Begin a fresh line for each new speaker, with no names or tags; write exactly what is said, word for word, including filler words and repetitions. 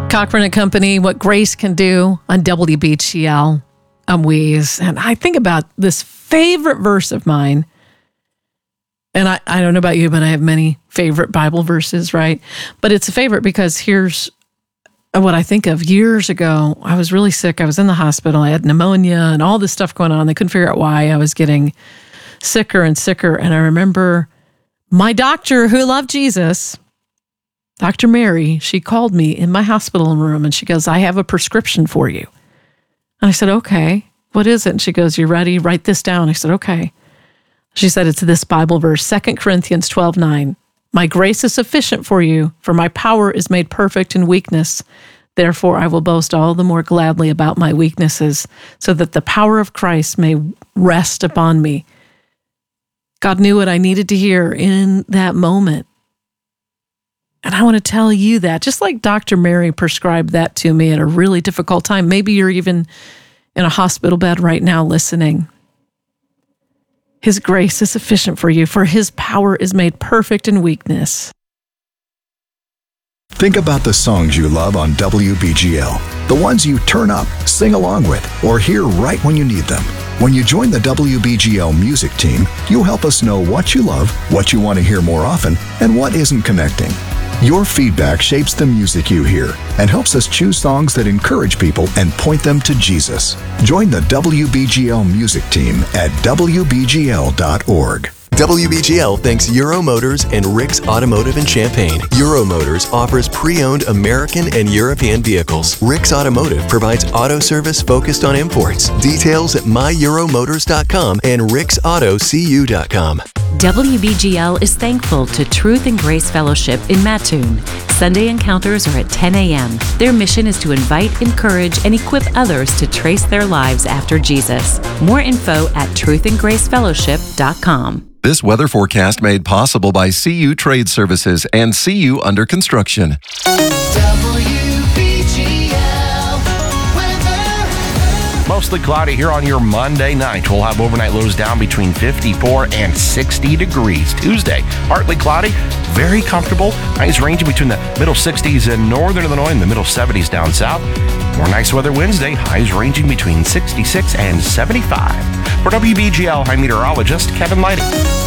Cochran and Company, What Grace Can Do on W B G L. I'm Weeze. And I think about this favorite verse of mine. And I, I don't know about you, but I have many favorite Bible verses, right? But it's a favorite because here's what I think of. Years ago, I was really sick. I was in the hospital. I had pneumonia and all this stuff going on. They couldn't figure out why I was getting sicker and sicker. And I remember my doctor, who loved Jesus, Doctor Mary, she called me in my hospital room and she goes, I have a prescription for you. And I said, okay, what is it? And she goes, you ready? Write this down. I said, okay. She said, it's this Bible verse, Second Corinthians twelve nine. My grace is sufficient for you, for my power is made perfect in weakness. Therefore, I will boast all the more gladly about my weaknesses, so that the power of Christ may rest upon me. God knew what I needed to hear in that moment. And I want to tell you that, just like Doctor Mary prescribed that to me at a really difficult time. Maybe you're even in a hospital bed right now listening. His grace is sufficient for you, for his power is made perfect in weakness.
Think about the songs you love on W B G L, the ones you turn up, sing along with, or hear right when you need them. When you join the W B G L music team, you'll help us know what you love, what you want to hear more often, and what isn't connecting. Your feedback shapes the music you hear and helps us choose songs that encourage people and point them to Jesus. Join the W B G L music team at W B G L dot org.
W B G L thanks Euro Motors and Rick's Automotive in Champaign. Euro Motors offers pre-owned American and European vehicles. Rick's Automotive provides auto service focused on imports. Details at my euro motors dot com and ricks auto c u dot com.
W B G L is thankful to Truth and Grace Fellowship in Mattoon. Sunday encounters are at ten a.m. Their mission is to invite, encourage, and equip others to trace their lives after Jesus. More info at truth and grace fellowship dot com.
This weather forecast made possible by C U Trade Services and C U Under Construction.
W B G L weather.
Mostly cloudy here on your Monday night. We'll have overnight lows down between fifty-four and sixty degrees. Tuesday, partly cloudy, very comfortable. Highs ranging between the middle sixties in northern Illinois and the middle seventies down south. More nice weather Wednesday, highs ranging between sixty-six and seventy-five. For W B G L, I'm meteorologist Kevin Lighting.